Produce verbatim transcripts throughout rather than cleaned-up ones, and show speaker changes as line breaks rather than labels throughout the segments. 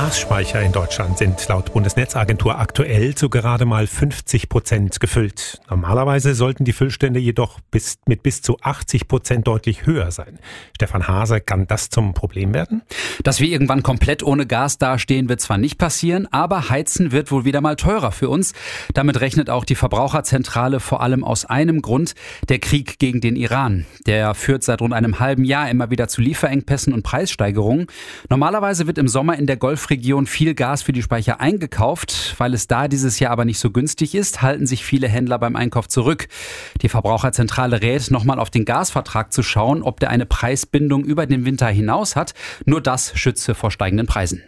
Gasspeicher in Deutschland sind laut Bundesnetzagentur aktuell zu gerade mal fünfzig Prozent gefüllt. Normalerweise sollten die Füllstände jedoch bis, mit bis zu achtzig Prozent deutlich höher sein. Stefan Hase, kann das zum Problem werden?
Dass wir irgendwann komplett ohne Gas dastehen, wird zwar nicht passieren, aber Heizen wird wohl wieder mal teurer für uns. Damit rechnet auch die Verbraucherzentrale vor allem aus einem Grund: der Krieg gegen den Iran. Der führt seit rund einem halben Jahr immer wieder zu Lieferengpässen und Preissteigerungen. Normalerweise wird im Sommer in der Golfregion viel Gas für die Speicher eingekauft. Weil es da dieses Jahr aber nicht so günstig ist, halten sich viele Händler beim Einkauf zurück. Die Verbraucherzentrale rät, nochmal auf den Gasvertrag zu schauen, ob der eine Preisbindung über den Winter hinaus hat. Nur das schütze vor steigenden Preisen.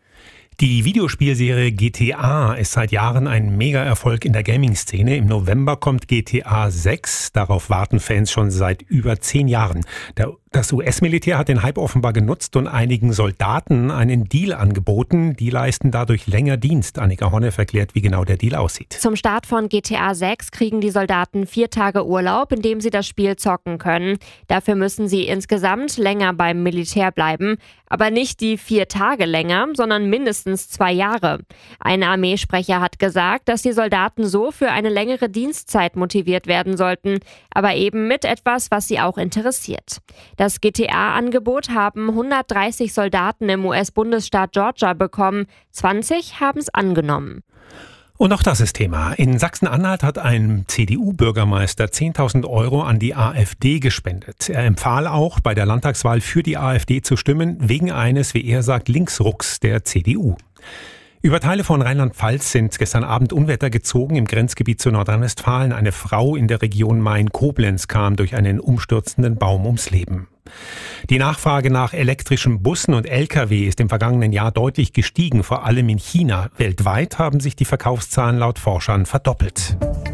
Die Videospielserie G T A ist seit Jahren ein Mega-Erfolg in der Gaming-Szene. Im November kommt G T A sechs. Darauf warten Fans schon seit über zehn Jahren. Der Das U S-Militär hat den Hype offenbar genutzt und einigen Soldaten einen Deal angeboten. Die leisten dadurch länger Dienst. Annika Honneff erklärt, wie genau der Deal aussieht.
Zum Start von G T A sechs kriegen die Soldaten vier Tage Urlaub, in dem sie das Spiel zocken können. Dafür müssen sie insgesamt länger beim Militär bleiben. Aber nicht die vier Tage länger, sondern mindestens zwei Jahre. Ein Armeesprecher hat gesagt, dass die Soldaten so für eine längere Dienstzeit motiviert werden sollten. Aber eben mit etwas, was sie auch interessiert. Das G T A-Angebot haben hundertdreißig Soldaten im U S-Bundesstaat Georgia bekommen. zwanzig haben es angenommen.
Und auch das ist Thema. In Sachsen-Anhalt hat ein C D U-Bürgermeister zehntausend Euro an die AfD gespendet. Er empfahl auch, bei der Landtagswahl für die AfD zu stimmen, wegen eines, wie er sagt, Linksrucks der C D U. Über Teile von Rheinland-Pfalz sind gestern Abend Unwetter gezogen im Grenzgebiet zu Nordrhein-Westfalen. Eine Frau in der Region Main-Koblenz kam durch einen umstürzenden Baum ums Leben. Die Nachfrage nach elektrischen Bussen und L K W ist im vergangenen Jahr deutlich gestiegen, vor allem in China. Weltweit haben sich die Verkaufszahlen laut Forschern verdoppelt.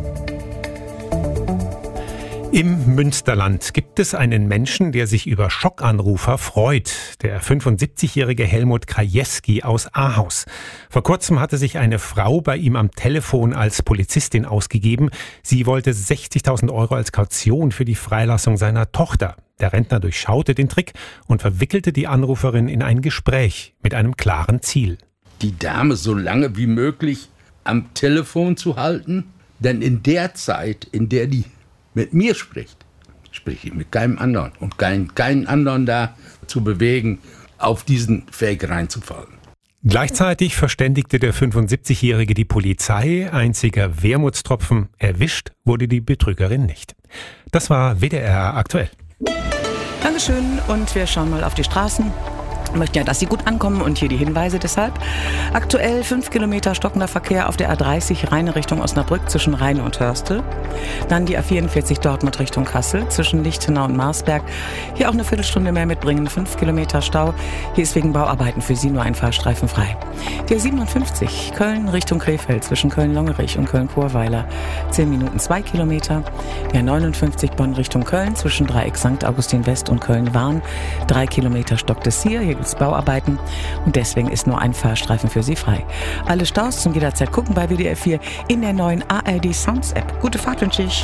Im Münsterland gibt es einen Menschen, der sich über Schockanrufer freut. Der fünfundsiebzigjährige Helmut Krajewski aus Ahaus. Vor kurzem hatte sich eine Frau bei ihm am Telefon als Polizistin ausgegeben. Sie wollte sechzigtausend Euro als Kaution für die Freilassung seiner Tochter. Der Rentner durchschaute den Trick und verwickelte die Anruferin in ein Gespräch mit einem klaren Ziel.
Die Dame so lange wie möglich am Telefon zu halten, denn in der Zeit, in der die mit mir spricht, spreche ich mit keinem anderen und keinen, keinen anderen da zu bewegen, auf diesen Fake reinzufallen.
Gleichzeitig verständigte der fünfundsiebzigjährige die Polizei. Einziger Wermutstropfen: erwischt wurde die Betrügerin nicht. Das war W D R aktuell.
Dankeschön, und wir schauen mal auf die Straßen. Wir möchten ja, dass sie gut ankommen, und hier die Hinweise deshalb. Aktuell fünf Kilometer stockender Verkehr auf der A dreißig Rheine Richtung Osnabrück zwischen Rheine und Hörstel. Dann die A vierundvierzig Dortmund Richtung Kassel zwischen Lichtenau und Marsberg. Hier auch eine Viertelstunde mehr mitbringen, fünf Kilometer Stau. Hier ist wegen Bauarbeiten für Sie nur ein Fahrstreifen frei. Die A siebenundfünfzig Köln Richtung Krefeld zwischen Köln-Longerich und Köln-Chorweiler zehn Minuten zwei Kilometer. Die A neunundfünfzig Bonn Richtung Köln zwischen Dreieck Sankt Augustin West und Köln-Wahn drei Kilometer stockt es hier. Hier gibt es Bauarbeiten und deswegen ist nur ein Fahrstreifen für Sie frei. Alle Staus zum jederzeit gucken bei W D R vier in der neuen A R D Sounds App. Gute Fahrt wünsche ich.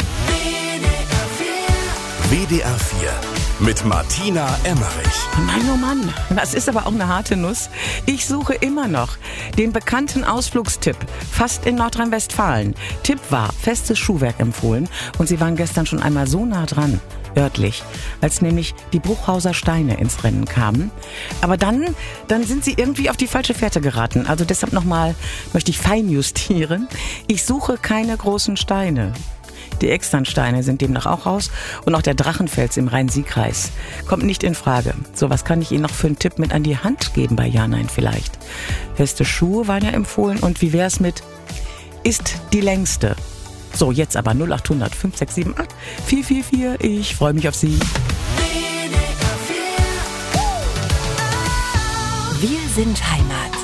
W D R vier mit Martina Emmerich.
Mann, oh Mann, das ist aber auch eine harte Nuss. Ich suche immer noch den bekannten Ausflugstipp, fast in Nordrhein-Westfalen. Tipp war, festes Schuhwerk empfohlen, und Sie waren gestern schon einmal so nah dran, örtlich, als nämlich die Bruchhauser Steine ins Rennen kamen. Aber dann, dann sind Sie irgendwie auf die falsche Fährte geraten. Also deshalb nochmal möchte ich feinjustieren. Ich suche keine großen Steine. Die Externsteine sind demnach auch raus, und auch der Drachenfels im Rhein-Sieg-Kreis kommt nicht in Frage. So, was kann ich Ihnen noch für einen Tipp mit an die Hand geben bei Ja, Nein vielleicht? Feste Schuhe waren ja empfohlen, und wie wär's mit ist die längste? So, jetzt aber null acht hundert fünf sechs sieben acht vier vier vier. Ich freue mich auf Sie.
Wir sind Heimat.